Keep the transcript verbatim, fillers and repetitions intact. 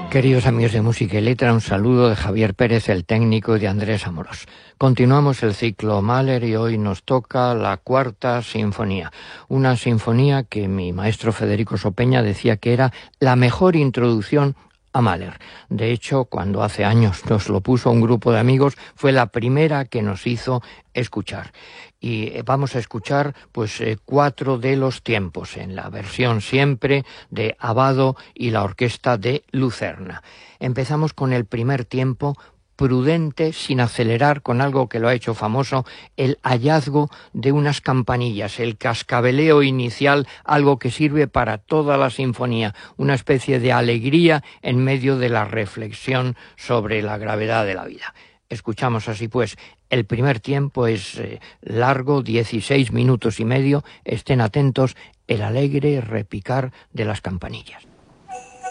Queridos amigos de Música y Letra, un saludo de Javier Pérez, el técnico, y de Andrés Amorós. Continuamos el ciclo Mahler y hoy nos toca la Cuarta Sinfonía, una sinfonía que mi maestro Federico Sopeña decía que era la mejor introducción a Mahler. De hecho, cuando hace años nos lo puso un grupo de amigos, fue la primera que nos hizo escuchar. Y vamos a escuchar pues eh, cuatro de los tiempos, en la versión siempre de Abbado y la orquesta de Lucerna. Empezamos con el primer tiempo, prudente, sin acelerar, con algo que lo ha hecho famoso, el hallazgo de unas campanillas, el cascabeleo inicial, algo que sirve para toda la sinfonía, una especie de alegría en medio de la reflexión sobre la gravedad de la vida. Escuchamos así pues, el primer tiempo es eh, largo, dieciséis minutos y medio, estén atentos, el alegre repicar de las campanillas.